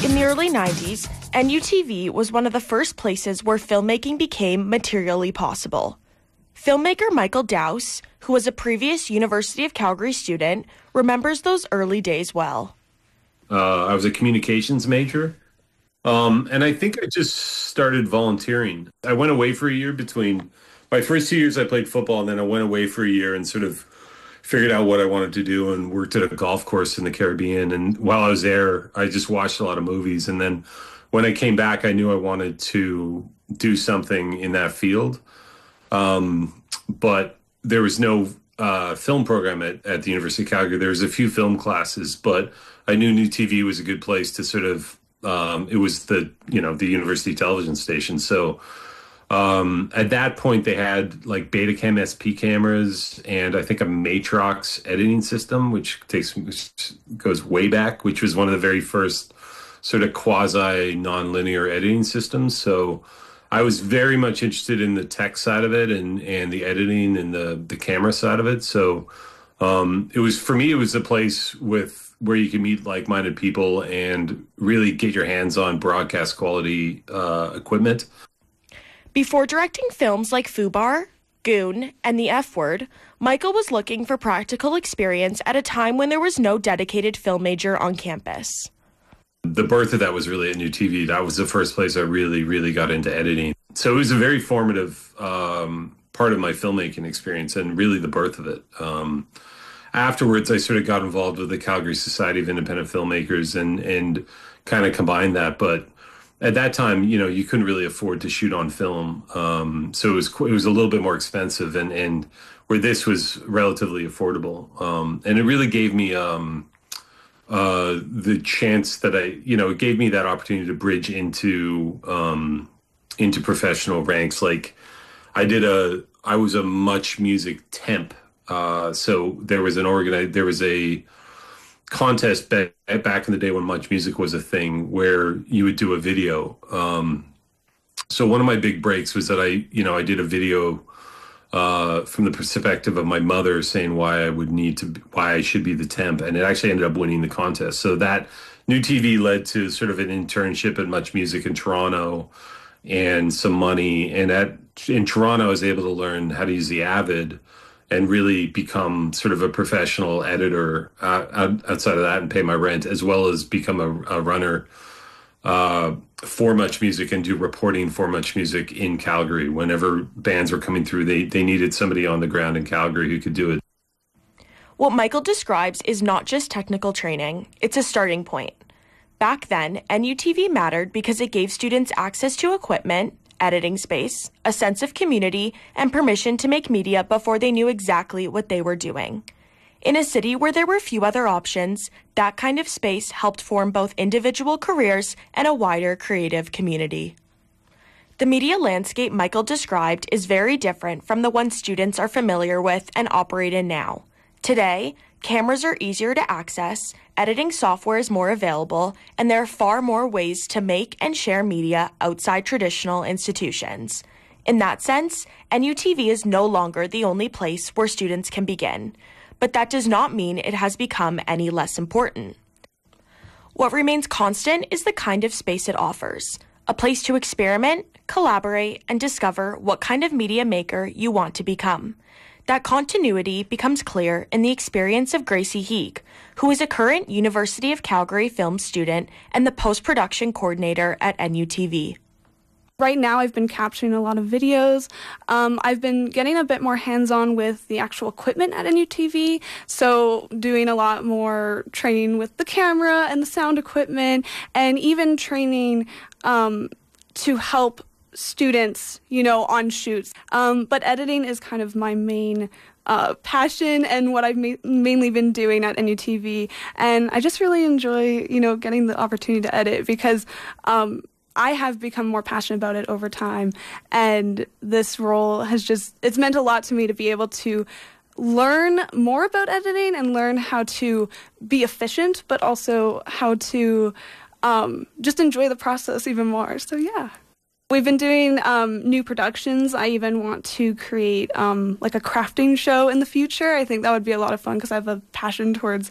In the early 90s, NUTV was one of the first places where filmmaking became materially possible. Filmmaker Michael Dowse, who was a previous University of Calgary student, remembers those early days well. I was a communications major, and I think I just started volunteering. I went away for a year between my first 2 years I played football, and then I went away for a year and sort of figured out what I wanted to do and worked at a golf course in the Caribbean. And while I was there, I just watched a lot of movies. And then when I came back, I knew I wanted to do something in that field. But there was no film program at the University of Calgary. There was a few film classes, but I knew New TV was a good place to sort of, it was the university television station. So at that point, they had like Betacam SP cameras and I think a Matrox editing system, which goes way back, which was one of the very first sort of quasi nonlinear editing systems. So I was very much interested in the tech side of it and the editing and the camera side of it. So it was, for me, it was a place where you can meet like-minded people and really get your hands on broadcast quality equipment. Before directing films like Fubar, Goon, and The F Word, Michael was looking for practical experience at a time when there was no dedicated film major on campus. The birth of that was really at New TV. That was the first place I really, really got into editing. So it was a very formative part of my filmmaking experience and really the birth of it. Afterwards, I sort of got involved with the Calgary Society of Independent Filmmakers and kind of combined that. But at that time, you couldn't really afford to shoot on film. So it was a little bit more expensive and where this was relatively affordable. And it really gave me the chance that it gave me that opportunity to bridge into professional ranks. Like I was a Much Music temp. So there was a contest back in the day when Much Music was a thing where you would do a video. So one of my big breaks was that I did a video from the perspective of my mother saying why I should be the temp, and it actually ended up winning the contest. So that New TV led to sort of an internship at Much Music in Toronto and some money. And in Toronto, I was able to learn how to use the Avid and really become sort of a professional editor outside of that and pay my rent, as well as become a runner for Much Music and do reporting for Much Music in Calgary. Whenever bands were coming through, they needed somebody on the ground in Calgary who could do it. What Michael describes is not just technical training, it's a starting point. Back then, NUTV mattered because it gave students access to equipment, editing space, a sense of community, and permission to make media before they knew exactly what they were doing. In a city where there were few other options, that kind of space helped form both individual careers and a wider creative community. The media landscape Michael described is very different from the one students are familiar with and operate in now. Today, cameras are easier to access, editing software is more available, and there are far more ways to make and share media outside traditional institutions. In that sense, NUTV is no longer the only place where students can begin, but that does not mean it has become any less important. What remains constant is the kind of space it offers, a place to experiment, collaborate, and discover what kind of media maker you want to become. That continuity becomes clear in the experience of Gracie Heeg, who is a current University of Calgary film student and the post-production coordinator at NUTV. Right now, I've been capturing a lot of videos. I've been getting a bit more hands-on with the actual equipment at NUTV, so doing a lot more training with the camera and the sound equipment, and even training to help students, on shoots. But editing is kind of my main passion and what I've mainly been doing at NUTV. And I just really enjoy, getting the opportunity to edit because I have become more passionate about it over time. And this role it's meant a lot to me to be able to learn more about editing and learn how to be efficient, but also how to just enjoy the process even more. So, yeah. We've been doing new productions. I even want to create like a crafting show in the future. I think that would be a lot of fun because I have a passion towards